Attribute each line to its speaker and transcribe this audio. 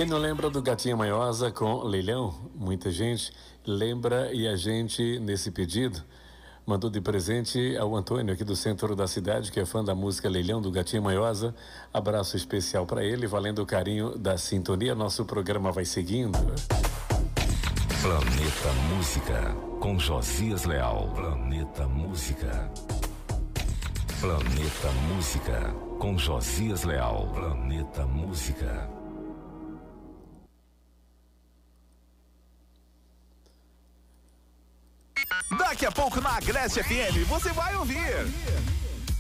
Speaker 1: Quem não lembra do Gatinha Manhosa com Leilão? Muita gente lembra e a gente, nesse pedido, mandou de presente ao Antônio aqui do centro da cidade, que é fã da música Leilão do Gatinha Manhosa. Abraço especial para ele, valendo o carinho da sintonia. Nosso programa vai seguindo.
Speaker 2: Planeta Música com Josias Leal. Planeta Música. Planeta Música com Josias Leal. Planeta Música.
Speaker 3: Daqui a pouco na Agreste FM você vai ouvir